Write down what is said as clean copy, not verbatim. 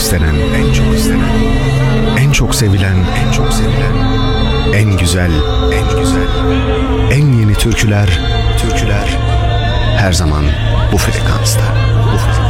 istenen, en çok istenen, en çok sevilen, en çok sevilen, en güzel, en güzel, en yeni türküler her zaman bu frekansta. Bu frekansta.